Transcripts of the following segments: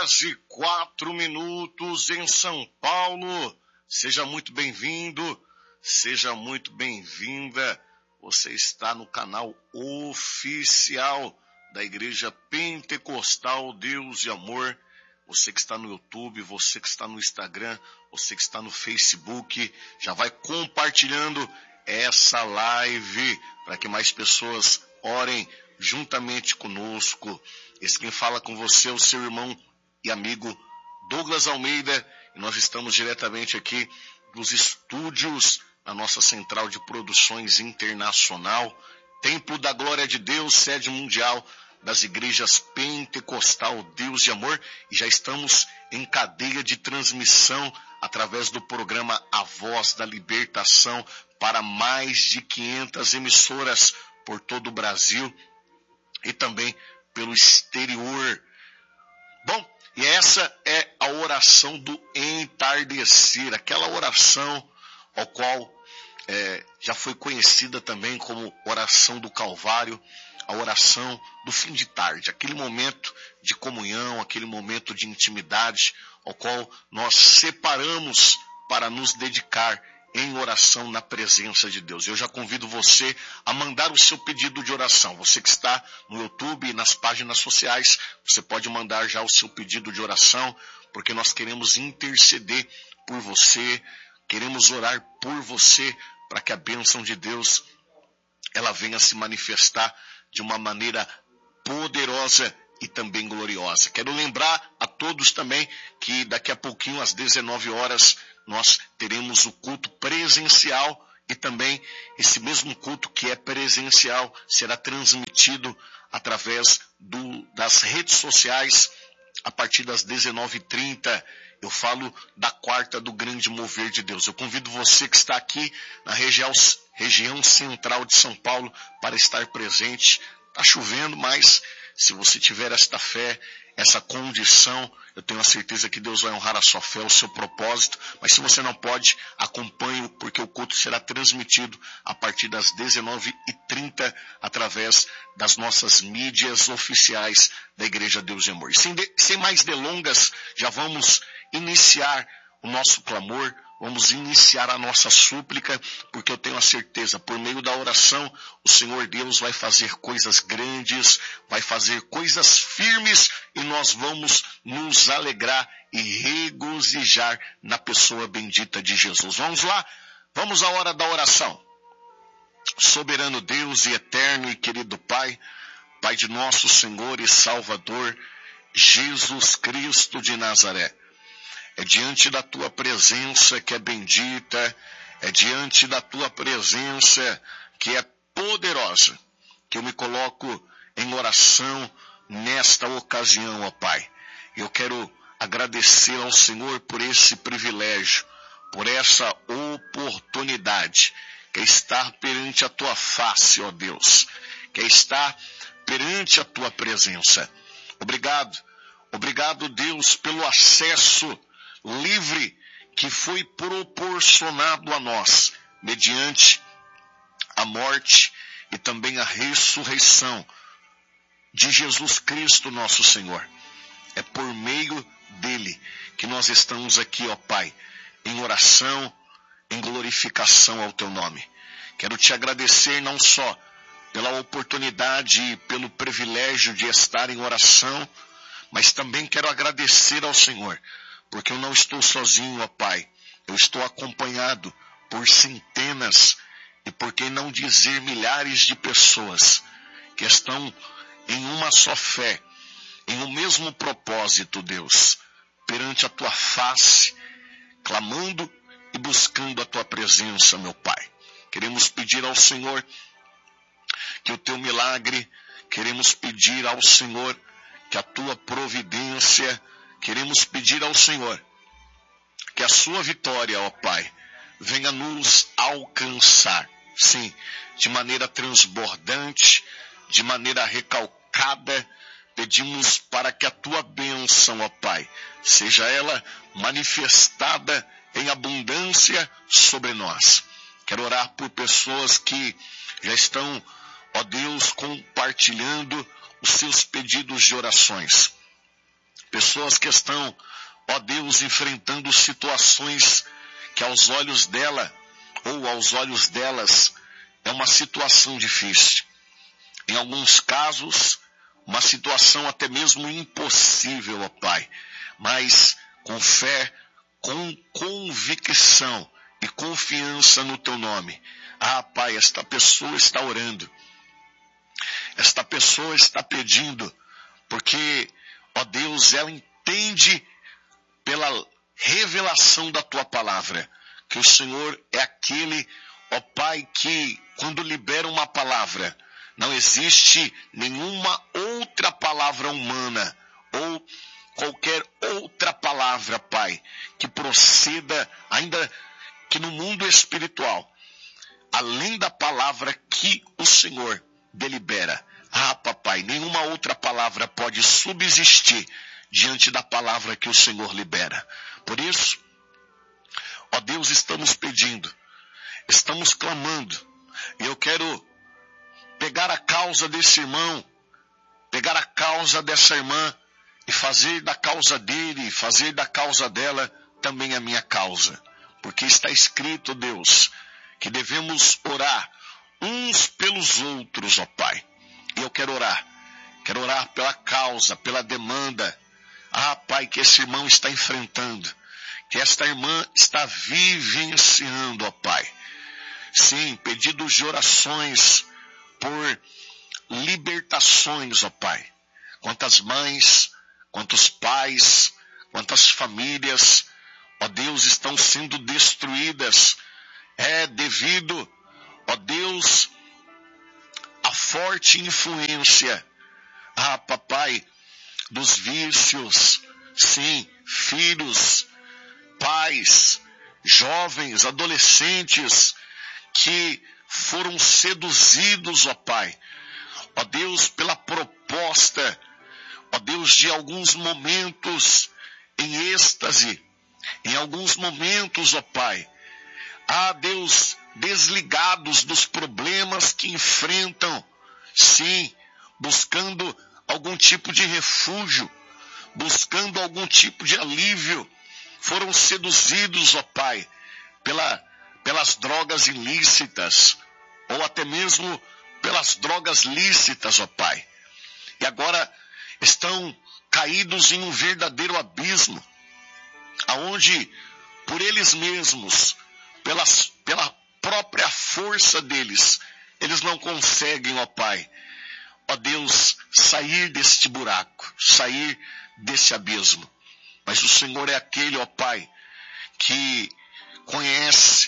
6h04 em São Paulo. Seja muito bem-vindo, seja muito bem-vinda. Você está no canal oficial da Igreja Pentecostal Deus e Amor. Você que está no YouTube, você que está no Instagram, você que está no Facebook, já vai compartilhando essa live para que mais pessoas orem juntamente conosco. Esse quem fala com você é o seu irmão e amigo Douglas Almeida, e nós estamos diretamente aqui nos estúdios da nossa central de produções internacional, Templo da Glória de Deus, sede mundial das igrejas Pentecostal Deus e Amor, e já estamos em cadeia de transmissão através do programa A Voz da Libertação para mais de 500 emissoras por todo o Brasil e também pelo exterior. Bom, e essa é a oração do entardecer, aquela oração ao qual já foi conhecida também como oração do Calvário, a oração do fim de tarde, aquele momento de comunhão, aquele momento de intimidade ao qual nós separamos para nos dedicar em oração na presença de Deus. Eu já convido você a mandar o seu pedido de oração. Você que está no YouTube e nas páginas sociais, você pode mandar já o seu pedido de oração, porque nós queremos interceder por você, queremos orar por você, para que a bênção de Deus ela venha se manifestar de uma maneira poderosa e também gloriosa. Quero lembrar a todos também que daqui a pouquinho, às 19 horas, nós teremos o culto presencial, e também esse mesmo culto que é presencial será transmitido através das redes sociais a partir das 19h30. Eu falo da quarta do grande mover de Deus. Eu convido você que está aqui na região central de São Paulo para estar presente. Está chovendo, mas se você tiver esta fé, essa condição, eu tenho a certeza que Deus vai honrar a sua fé, o seu propósito. Mas se você não pode, acompanhe, porque o culto será transmitido a partir das 19h30 através das nossas mídias oficiais da Igreja Deus e Amor. E sem mais delongas, já vamos iniciar o nosso clamor, vamos iniciar a nossa súplica, porque eu tenho a certeza, por meio da oração, o Senhor Deus vai fazer coisas grandes, vai fazer coisas firmes, e nós vamos nos alegrar e regozijar na pessoa bendita de Jesus. Vamos lá? Vamos à hora da oração. Soberano Deus e eterno e querido Pai, Pai de nosso Senhor e Salvador, Jesus Cristo de Nazaré, é diante da tua presença que é bendita, é diante da tua presença que é poderosa, que eu me coloco em oração nesta ocasião, ó Pai. Eu quero agradecer ao Senhor por esse privilégio, por essa oportunidade, que é estar perante a tua face, ó Deus, que é estar perante a tua presença. Obrigado, Deus, pelo acesso livre que foi proporcionado a nós, mediante a morte e também a ressurreição de Jesus Cristo, nosso Senhor. É por meio dele que nós estamos aqui, ó Pai, em oração, em glorificação ao teu nome. Quero te agradecer não só pela oportunidade e pelo privilégio de estar em oração, mas também quero agradecer ao Senhor, porque eu não estou sozinho, ó Pai. Eu estou acompanhado por centenas, e por que não dizer milhares de pessoas que estão em uma só fé, em um mesmo propósito, Deus, perante a tua face, clamando e buscando a tua presença, meu Pai. Queremos pedir ao Senhor que o teu milagre, queremos pedir ao Senhor que a tua providência, queremos pedir ao Senhor que a sua vitória, ó Pai, venha nos alcançar, sim, de maneira transbordante, de maneira recalcada. Pedimos para que a tua bênção, ó Pai, seja ela manifestada em abundância sobre nós. Quero orar por pessoas que já estão, ó Deus, compartilhando os seus pedidos de orações. pessoas que estão, ó Deus, enfrentando situações que aos olhos dela ou aos olhos delas é uma situação difícil. Em alguns casos, uma situação até mesmo impossível, ó Pai, mas com fé, com convicção e confiança no Teu nome. Pai, esta pessoa está orando, esta pessoa está pedindo, porque, ó Deus, ela entende pela revelação da Tua palavra, que o Senhor é aquele, ó Pai, que quando libera uma palavra, não existe nenhuma outra palavra humana ou qualquer outra palavra, Pai, que proceda, ainda que no mundo espiritual, além da palavra que o Senhor delibera. Papai, nenhuma outra palavra pode subsistir diante da palavra que o Senhor libera. Por isso, ó Deus, estamos pedindo, estamos clamando, e eu quero pegar a causa desse irmão, pegar a causa dessa irmã, e fazer da causa dele, fazer da causa dela também a minha causa. Porque está escrito, Deus, que devemos orar uns pelos outros, ó Pai. E eu quero orar pela causa, pela demanda, Pai, que esse irmão está enfrentando, que esta irmã está vivenciando, ó Pai. Sim, pedidos de orações por libertações, ó Pai. Quantas mães, quantos pais, quantas famílias, ó Deus, estão sendo destruídas, devido, ó Deus, à forte influência, papai, dos vícios. Sim, filhos, pais, jovens, adolescentes, que foram seduzidos, ó Pai, ó Deus, pela proposta, ó Deus, de alguns momentos em êxtase, em alguns momentos, ó Pai, Deus, desligados dos problemas que enfrentam, sim, buscando algum tipo de refúgio, buscando algum tipo de alívio, foram seduzidos, ó Pai, pelas drogas ilícitas, ou até mesmo pelas drogas lícitas, ó Pai. E agora estão caídos em um verdadeiro abismo, aonde por eles mesmos, pela própria força deles, eles não conseguem, ó Pai, ó Deus, sair deste buraco, sair desse abismo. Mas o Senhor é aquele, ó Pai, que conhece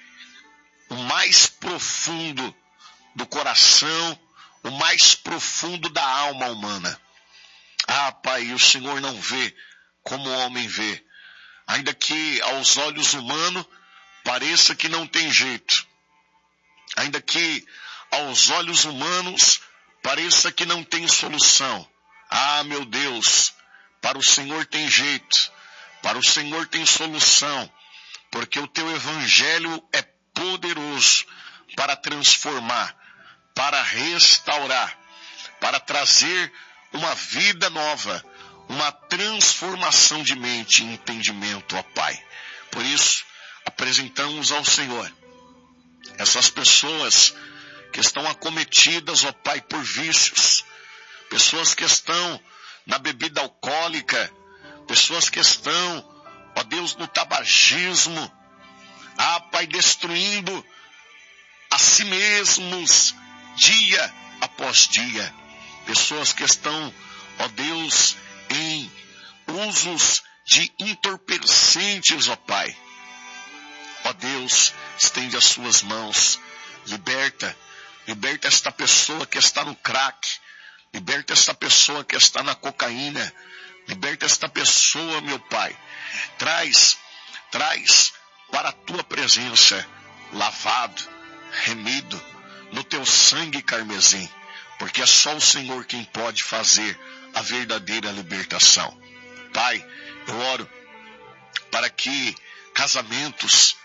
o mais profundo do coração, o mais profundo da alma humana. Pai, o Senhor não vê como o homem vê. Ainda que aos olhos humanos pareça que não tem jeito. Ainda que aos olhos humanos pareça que não tem solução. Meu Deus, para o Senhor tem jeito. Para o Senhor tem solução. Porque o teu evangelho é poderoso para transformar, para restaurar, para trazer uma vida nova, uma transformação de mente e entendimento, ó Pai. Por isso, apresentamos ao Senhor essas pessoas que estão acometidas, ó Pai, por vícios, pessoas que estão na bebida alcoólica, pessoas que estão, ó Deus, no tabagismo, Pai, destruindo a si mesmos dia após dia, pessoas que estão, ó Deus, em usos de entorpecentes, ó Pai. Ó Deus, estende as suas mãos, liberta esta pessoa que está no crack, liberta esta pessoa que está na cocaína, liberta esta pessoa, meu Pai, traz para a tua presença, lavado, remido, no teu sangue carmesim, porque é só o Senhor quem pode fazer a verdadeira libertação. Pai, eu oro para que casamentos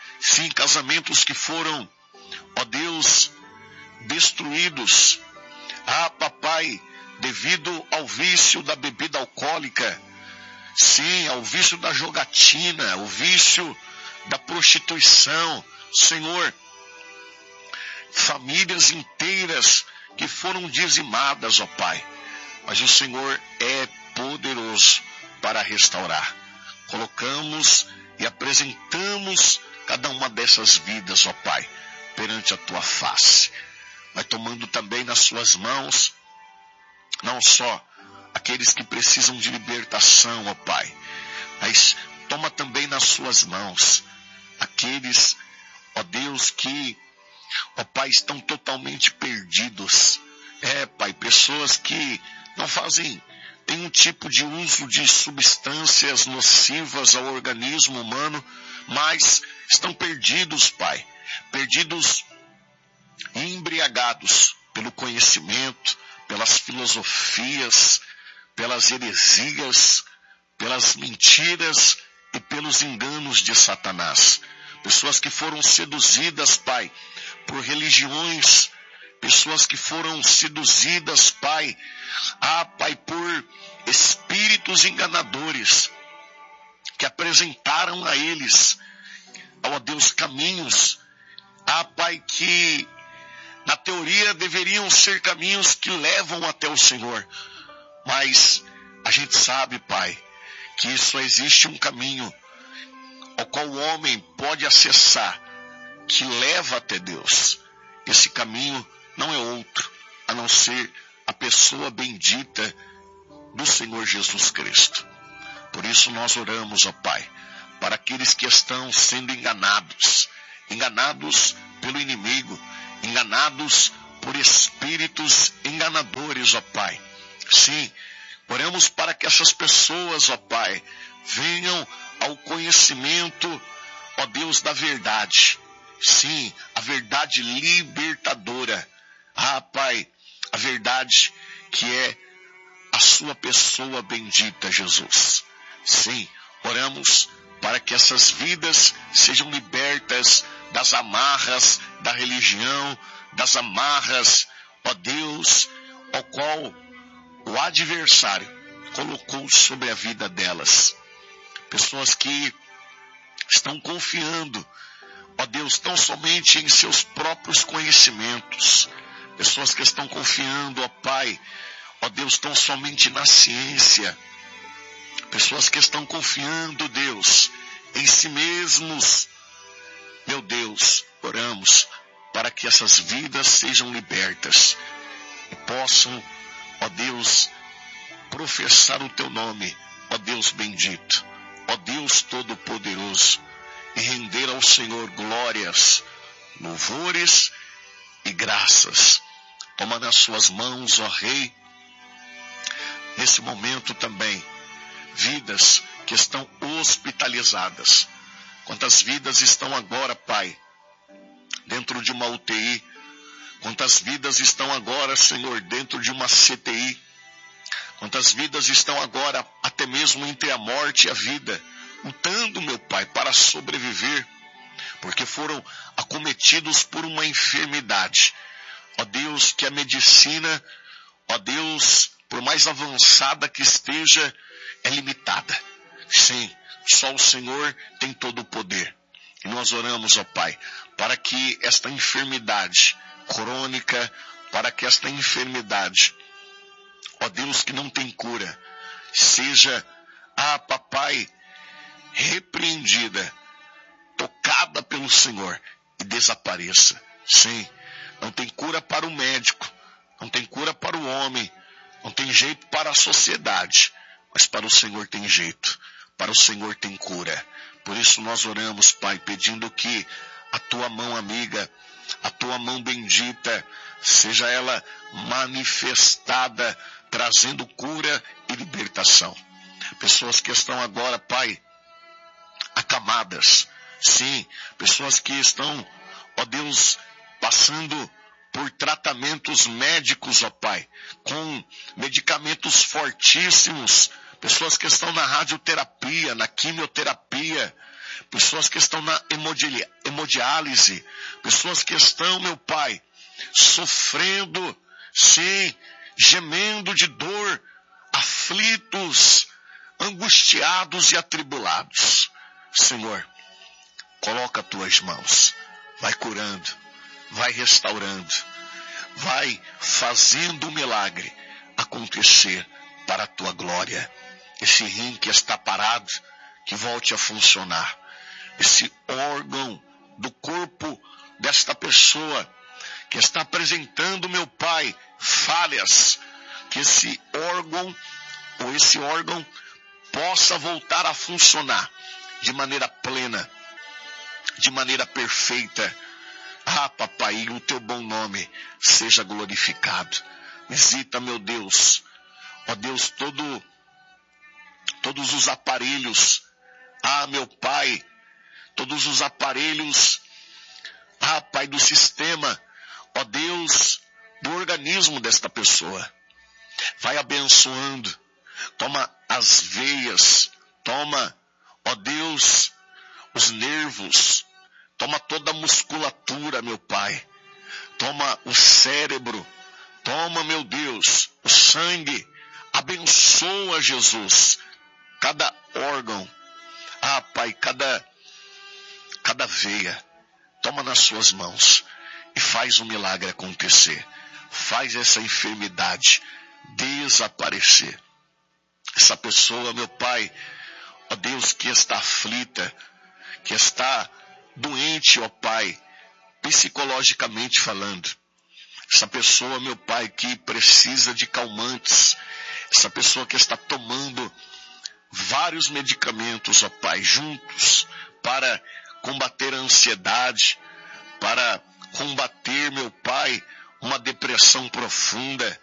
que foram, ó Deus, destruídos, papai, devido ao vício da bebida alcoólica, sim, ao vício da jogatina, ao vício da prostituição, Senhor, famílias inteiras que foram dizimadas, ó Pai, mas o Senhor é poderoso para restaurar. Colocamos e apresentamos cada uma dessas vidas, ó Pai, perante a Tua face, mas tomando também nas Suas mãos, não só aqueles que precisam de libertação, ó Pai, mas toma também nas Suas mãos aqueles, ó Deus, que, ó Pai, estão totalmente perdidos. Pai, pessoas que não fazem nenhum tipo de uso de substâncias nocivas ao organismo humano, mas estão perdidos, Pai, perdidos e embriagados pelo conhecimento, pelas filosofias, pelas heresias, pelas mentiras e pelos enganos de Satanás. Pessoas que foram seduzidas, Pai, por religiões, pessoas que foram seduzidas, Pai, Pai, por espíritos enganadores, que apresentaram a eles, ó Deus, caminhos, Pai, que na teoria deveriam ser caminhos que levam até o Senhor, mas a gente sabe, Pai, que só existe um caminho ao qual o homem pode acessar, que leva até Deus. Esse caminho não é outro, a não ser a pessoa bendita do Senhor Jesus Cristo. Por isso nós oramos, ó Pai, para aqueles que estão sendo enganados pelo inimigo, enganados por espíritos enganadores, ó Pai. Sim, oramos para que essas pessoas, ó Pai, venham ao conhecimento, ó Deus, da verdade. Sim, a verdade libertadora. Pai, a verdade que é a sua pessoa bendita, Jesus. Sim, oramos para que essas vidas sejam libertas das amarras da religião, das amarras, ó Deus, ao qual o adversário colocou sobre a vida delas. Pessoas que estão confiando, ó Deus, tão somente em seus próprios conhecimentos. Pessoas que estão confiando, ó Pai, ó Deus, tão somente na ciência. Pessoas que estão confiando, Deus, em si mesmos. Meu Deus, oramos para que essas vidas sejam libertas e possam, ó Deus, professar o Teu nome, ó Deus bendito, ó Deus todo-poderoso, e render ao Senhor glórias, louvores e graças. Toma nas Suas mãos, ó Rei, nesse momento também, vidas que estão hospitalizadas. Quantas vidas estão agora, Pai, dentro de uma UTI? Quantas vidas estão agora, Senhor, dentro de uma CTI? Quantas vidas estão agora até mesmo entre a morte e a vida, lutando, meu Pai, para sobreviver, porque foram acometidos por uma enfermidade. Ó Deus, que a medicina, ó Deus, por mais avançada que esteja, é limitada. Sim, só o Senhor tem todo o poder. E nós oramos, ó Pai, para que esta enfermidade crônica, para que esta enfermidade, ó Deus, que não tem cura, seja, Papai, repreendida, tocada pelo Senhor e desapareça. Sim, não tem cura para o médico, não tem cura para o homem, não tem jeito para a sociedade, mas para o Senhor tem jeito, para o Senhor tem cura. Por isso nós oramos, Pai, pedindo que a Tua mão amiga, a Tua mão bendita, seja ela manifestada, trazendo cura e libertação. Pessoas que estão agora, Pai, acamadas, sim, pessoas que estão, ó Deus, passando por tratamentos médicos, ó Pai, com medicamentos fortíssimos, pessoas que estão na radioterapia, na quimioterapia, pessoas que estão na hemodiálise, pessoas que estão, meu Pai, sofrendo, sim, gemendo de dor, aflitos, angustiados e atribulados. Senhor, coloca as tuas mãos, vai curando, vai restaurando, vai fazendo o milagre acontecer para a tua glória. Esse rim que está parado, que volte a funcionar. Esse órgão do corpo desta pessoa que está apresentando, meu Pai, falhas, que esse órgão possa voltar a funcionar de maneira plena, de maneira perfeita. Ah, papai, o teu bom nome seja glorificado. Visita, meu Deus, ó Deus, todos os aparelhos, meu Pai, todos os aparelhos, Pai, do sistema, ó Deus, do organismo desta pessoa. Vai abençoando, toma as veias, toma, ó Deus, os nervos, toma toda a musculatura, meu Pai, toma o cérebro, toma, meu Deus, o sangue, abençoa, Jesus, cada órgão, Pai, cada veia, toma nas suas mãos e faz um milagre acontecer, faz essa enfermidade desaparecer. Essa pessoa, meu Pai, ó Deus, que está aflita, que está doente, ó Pai, psicologicamente falando. Essa pessoa, meu Pai, que precisa de calmantes. Essa pessoa que está tomando vários medicamentos, ó Pai, juntos, para combater a ansiedade, para combater, meu Pai, uma depressão profunda.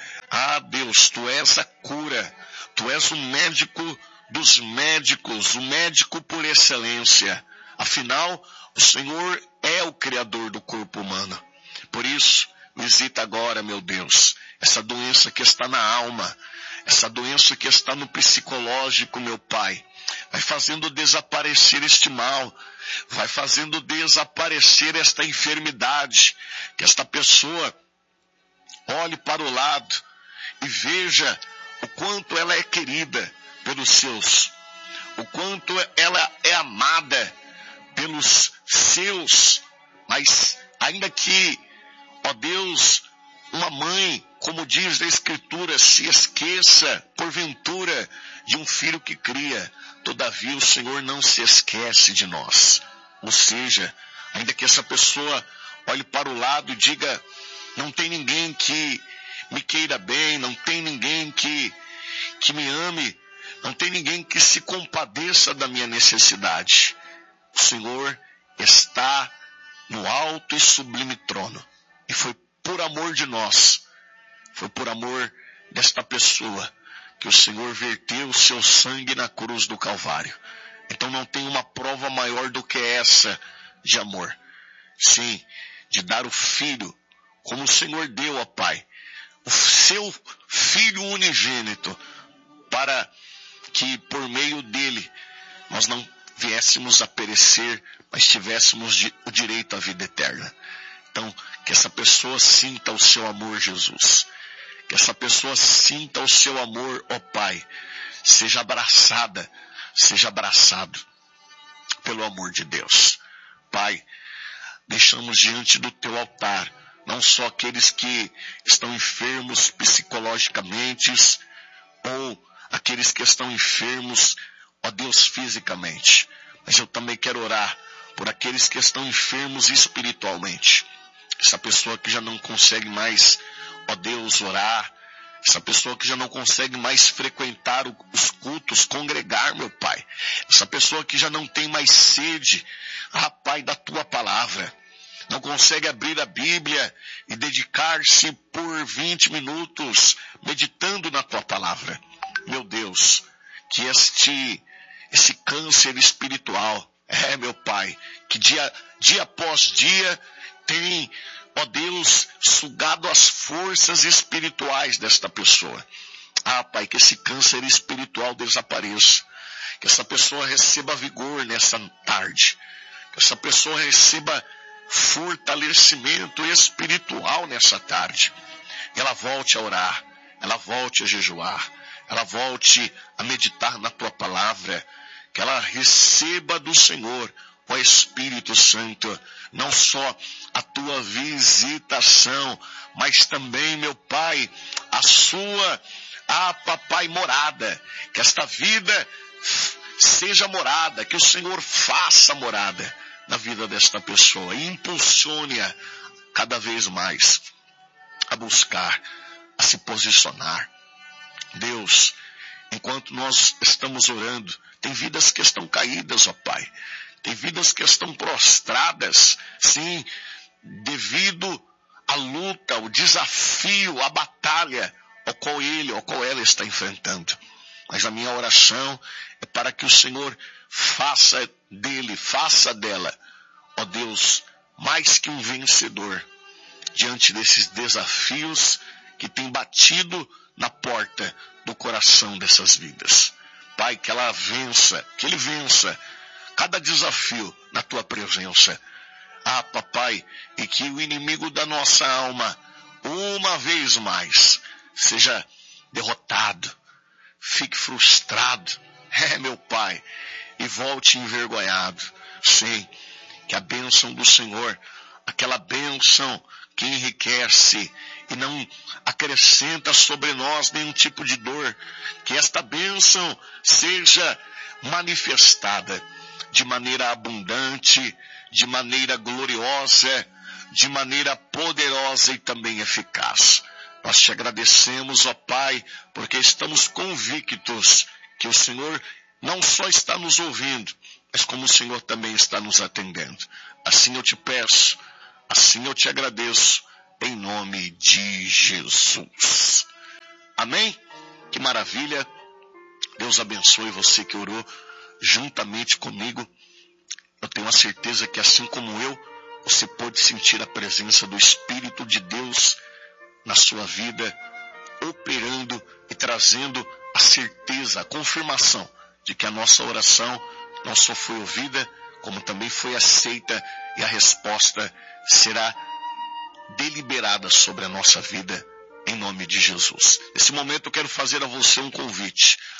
Deus, Tu és a cura, Tu és o médico dos médicos, o médico por excelência. Afinal, o Senhor é o Criador do corpo humano. Por isso, visita agora, meu Deus, essa doença que está na alma, essa doença que está no psicológico, meu Pai. Vai fazendo desaparecer este mal, vai fazendo desaparecer esta enfermidade, que esta pessoa olhe para o lado e veja o quanto ela é querida pelos seus, o quanto ela é amada pelos seus, mas ainda que, ó Deus, uma mãe, como diz a Escritura, se esqueça, porventura, de um filho que cria, todavia o Senhor não se esquece de nós. Ou seja, ainda que essa pessoa olhe para o lado e diga, não tem ninguém que me queira bem, não tem ninguém que me ame, não tem ninguém que se compadeça da minha necessidade. O Senhor está no alto e sublime trono. E foi por amor de nós, foi por amor desta pessoa, que o Senhor verteu o seu sangue na cruz do Calvário. Então não tem uma prova maior do que essa de amor. Sim, de dar o Filho, como o Senhor deu, ó Pai, o seu Filho unigênito, para que por meio dele nós não viéssemos a perecer, mas tivéssemos o direito à vida eterna. Então, que essa pessoa sinta o seu amor, Jesus. Que essa pessoa sinta o seu amor, ó Pai. Seja abraçada, seja abraçado pelo amor de Deus. Pai, deixamos diante do teu altar não só aqueles que estão enfermos psicologicamente ou aqueles que estão enfermos, ó Deus, fisicamente, mas eu também quero orar por aqueles que estão enfermos espiritualmente. Essa pessoa que já não consegue mais, ó Deus, orar, essa pessoa que já não consegue mais frequentar os cultos, congregar, meu Pai. Essa pessoa que já não tem mais sede, Pai, da Tua palavra. Não consegue abrir a Bíblia e dedicar-se por 20 minutos meditando na Tua palavra. Meu Deus, que esse câncer espiritual, meu Pai, que dia após dia tem, ó Deus, sugado as forças espirituais desta pessoa. Pai, que esse câncer espiritual desapareça, que essa pessoa receba vigor nessa tarde, que essa pessoa receba fortalecimento espiritual nessa tarde, e ela volte a orar, ela volte a jejuar, ela volte a meditar na tua palavra, que ela receba do Senhor, ó Espírito Santo, não só a tua visitação, mas também, meu Pai, a sua, papai, morada, que esta vida seja morada, que o Senhor faça morada na vida desta pessoa e impulsione-a cada vez mais a buscar, a se posicionar. Deus, enquanto nós estamos orando, tem vidas que estão caídas, ó Pai. Tem vidas que estão prostradas, sim, devido à luta, ao desafio, à batalha, ao qual ele, ao qual ela está enfrentando. Mas a minha oração é para que o Senhor faça dele, faça dela, ó Deus, mais que um vencedor, diante desses desafios que têm batido na porta do coração dessas vidas. Pai, que ela vença, que ele vença cada desafio na tua presença. Papai, e que o inimigo da nossa alma, uma vez mais, seja derrotado, fique frustrado, meu Pai, e volte envergonhado. Sim, que a bênção do Senhor, aquela bênção que enriquece e não acrescenta sobre nós nenhum tipo de dor, que esta bênção seja manifestada de maneira abundante, de maneira gloriosa, de maneira poderosa e também eficaz. Nós te agradecemos, ó Pai, porque estamos convictos que o Senhor não só está nos ouvindo, mas como o Senhor também está nos atendendo. Assim eu te peço, assim eu te agradeço, em nome de Jesus. Amém? Que maravilha. Deus abençoe você que orou juntamente comigo. Eu tenho a certeza que assim como eu, você pode sentir a presença do Espírito de Deus na sua vida, operando e trazendo a certeza, a confirmação de que a nossa oração não só foi ouvida, como também foi aceita, e a resposta será deliberada sobre a nossa vida, em nome de Jesus. Nesse momento eu quero fazer a você um convite.